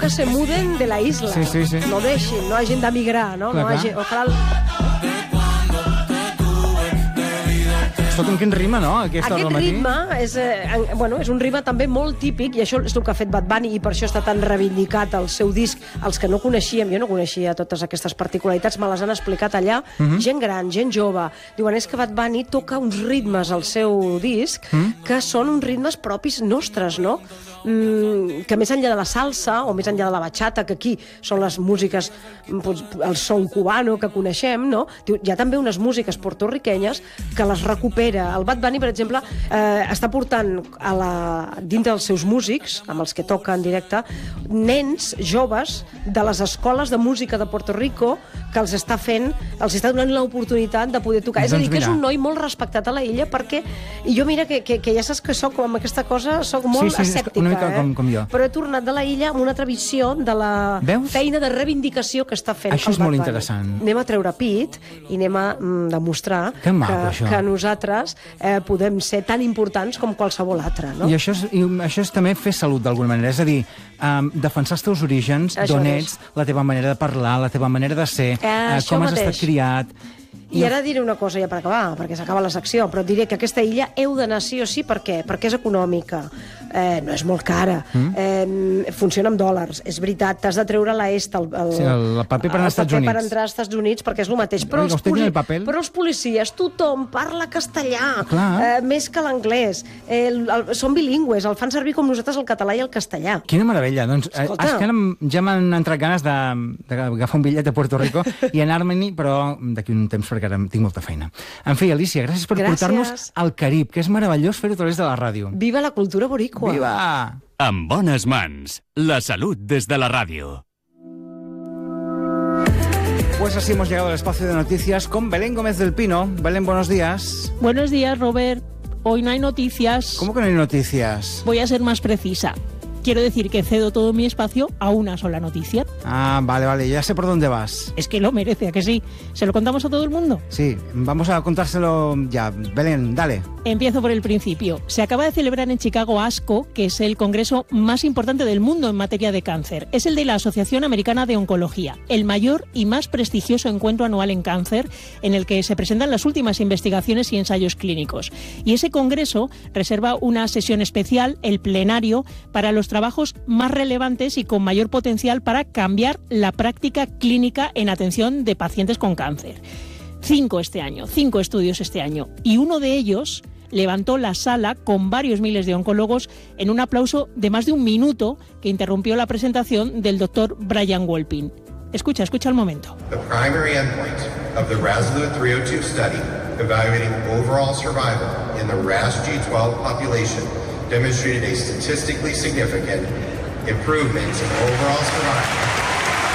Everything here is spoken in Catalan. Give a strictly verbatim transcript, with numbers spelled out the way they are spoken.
nunca se muden de la isla. Sí, sí, sí. No deixin, no hagin d'emigrar, no? Clar, no hagi... Ojalà... Escolta, quin ritme, no? Aquesta hora Aquest del matí. ritme és, eh, bueno, és un ritme també molt típic, i això és el que ha fet Bad Bunny, i per això està tan reivindicat el seu disc. Els que no coneixíem, jo no coneixia totes aquestes particularitats, me les han explicat allà, uh -huh. gent gran, gent jove. Diuen, és que Bad Bunny toca uns ritmes al seu disc uh -huh. que són uns ritmes propis nostres, no? Mm, que més enllà de la salsa o més enllà de la bachata, que aquí són les músiques, doncs, el son cubano que coneixem, no? Diu, hi ha també unes músiques portorriquenyes que les recupera. El Bad Bunny, per exemple, eh, està portant a la, dintre dels seus músics, amb els que toca en directe, nens joves de les escoles de música de Puerto Rico, que els està fent, els està donant l'oportunitat de poder tocar. Doncs és a dir, que mira. és un noi molt respectat a la illa, perquè, i jo mira que, que, que ja saps que soc amb aquesta cosa, soc molt Sí, sí, escèptica, una mica eh? com- com jo. Però he tornat de la illa amb una altra visió de la Veus? feina de reivindicació que està fent Això el és molt Bad Bunny. interessant. Anem a treure pit i anem a mm, demostrar Que maco, que, això. que nosaltres eh, podem ser tan importants com qualsevol altre, no? I això és, i això és també fer salut, d'alguna manera. És a dir, um, defensar els teus orígens, Això d'on és. ets, la teva manera de parlar, la teva manera de ser, Ah, eh, això com has mateix. estat criat. I ara diré una cosa ja per acabar, perquè s'acaba la secció, però diré que aquesta illa heu d'anar sí o sí, per què? Perquè és econòmica, eh, no és molt cara, mm. eh, funciona amb dòlars, és veritat, t'has de treure la est, el, el, Sí, el- el paper per anar als Estats el paper per Units. entrar als Estats Units, perquè és el mateix. Però, Oiga, els, ¿usted tiene el papel? però els policies, tothom parla castellà, Clar. eh, més que l'anglès, eh, el, el, són bilingües, el fan servir com nosaltres el català i el castellà. Quina meravella. Doncs, eh, Escolta. és que ara ja m'han entrat ganes de- d'agafar un bitllet a Puerto Rico i anar-me'n, però d'aquí un temps, perquè ara tinc molta feina. En fi, Alicia, gràcies per Gràcies. portar-nos al Carib, que és meravellós fer-ho a través de la ràdio. Viva la cultura boricua! Viva! En bones mans, la salut des de la ràdio. Pues así hemos llegado al espacio de noticias con Belén Gómez del Pino. Belén, buenos días. Buenos días, Robert. Hoy no hay noticias. ¿Cómo que no hay noticias? Voy a ser más precisa. Quiero decir que cedo todo mi espacio a una sola noticia. Ah, vale, vale, ya sé por dónde vas. Es que lo merece, ¿a que sí? ¿Se lo contamos a todo el mundo? Sí, vamos a contárselo ya. Belén, dale. Empiezo por el principio. Se acaba de celebrar en Chicago ASCO, que es el congreso más importante del mundo en materia de cáncer. Es el de la Asociación Americana de Oncología, el mayor y más prestigioso encuentro anual en cáncer, en el que se presentan las últimas investigaciones y ensayos clínicos. Y ese congreso reserva una sesión especial, el plenario, para los trabajos más relevantes y con mayor potencial para cambiar la práctica clínica en atención de pacientes con cáncer. Cinco este año, cinco estudios este año. Y uno de ellos levantó la sala con varios miles de oncólogos en un aplauso de más de un minuto que interrumpió la presentación del doctor Brian Wolpin. Escucha, escucha el momento. The primary endpoint of the RASolute three oh two study evaluating overall survival in the R A S G twelve population demonstrated a statistically significant improvement in overall survival